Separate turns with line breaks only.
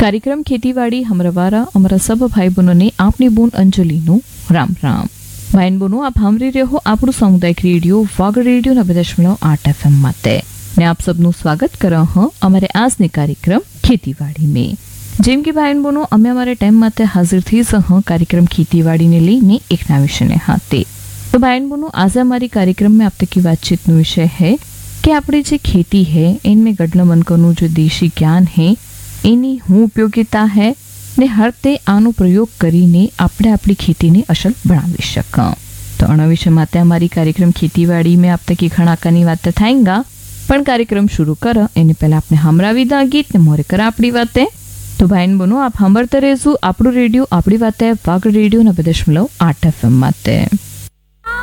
कार्यक्रम खेतीवाड़ी हमरवारा हमारा सब भाई बहनों ने आपनी बून अंजलि नु राम राम। भाई बहनों आप हमरी रहो આપણું સામુદાયિક રેડિયો વાગડ રેડિયો 90.8 FM માતે ને આપ સબનું સ્વાગત કરો હું અમારે આજની કાર્યક્રમ ખેતીવાડી में। જેમ કે ભાઈ બહેનો અમે અમારા ટાઈમ માટે હાજર થઈ સહ कार्यक्रम ખેતીવાડી ने લઈને એક નવા વિષયને હાથે। तो भाई बहनों आज हमारी कार्यक्रम में अब तक की बातचीत નો विषय है कि अपनी जो खेती है इनमें गडला मनकरનું जो देशी ज्ञान है એની હું ઉપયોગિતા है ने हर ते आनो प्रयोग करीने આપણે આપણી ખેતીને અસલ બનાવી શકા। તો આના વિશે માટે અમારી કાર્યક્રમ ખેતીવાડી में अब तक की ઘણાકાની વાત થાયંગા પણ कार्यक्रम शुरू कर एने पहले आपने हमरावी दा गीत ने मोरे कर આપણી વાતે। तो भाई बहनों आप સાંભળતા રહેજો આપણું રેડિયો આપણી વાતે વાગડ રેડિયો 90.8 FM માતે।